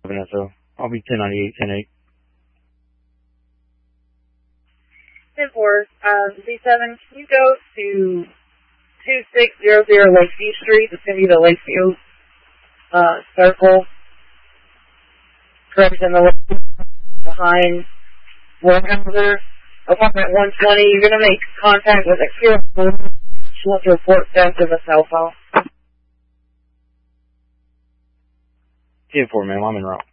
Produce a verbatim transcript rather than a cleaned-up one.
So I'll be ten ninety-eight, ten eight. ten four, um, Z seven, can you go to two six zero zero Lakeview Street? It's going to be the Lakeview uh, Circle. Correct in the behind Warehouser, apartment one twenty. You're going to make contact with Akira. She wants to report theft of a cell phone. ten four, ma'am. I'm en route.